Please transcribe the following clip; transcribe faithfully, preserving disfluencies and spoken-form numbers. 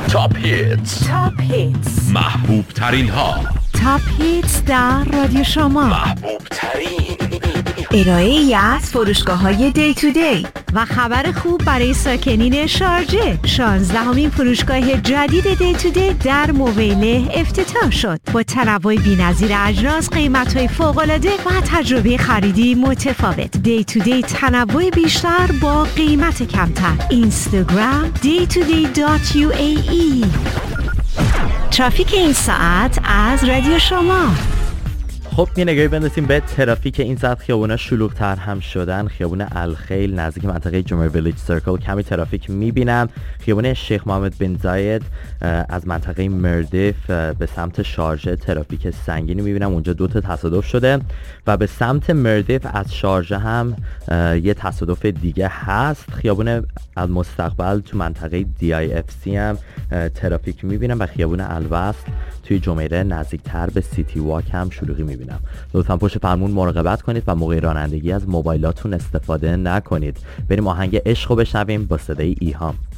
تاپ هیتس تاپ هیتس محبوب ترین ها تاپ هیتس در رادیو شما محبوب ترین ارائه ای از فروشگاه های دی تو دی و خبر خوب برای ساکنین شارجه. شانزدهمین فروشگاه جدید دی تو دی در مویله افتتاح شد با تنوع بی‌نظیر اجناس، قیمت‌های فوق‌العاده و تجربه خریدی متفاوت. دی تو دی تنوع بیشتر با قیمت کمتر. اینستاگرام دی تو دی دات یو ای ای. ترافیک این ساعت از رادیو شما. خب یه نگاهی بندازیم به ترافیک این ساعت. خیابونا شلوغ‌تر هم شدن. خیابون الخیل نزدیک منطقه جمهوری ویلیج سرکل کمی ترافیک می‌بینم. خیابون شیخ محمد بن زاید از منطقه مردف به سمت شارجه ترافیک سنگینی می‌بینم، اونجا دو تا تصادف شده و به سمت مردف از شارجه هم یه تصادف دیگه هست. خیابون المستقبل تو منطقه دی آی اف سی هم ترافیک می‌بینم و خیابون الوصل توی جمیره نزدیکتر به سیتی واک هم شلوغی می‌بینم. لطفاً پشت فرمون مراقبت کنید و موقع رانندگی از موبایلاتون استفاده نکنید. بریم آهنگ عشق رو بشنویم با صدای ایهام.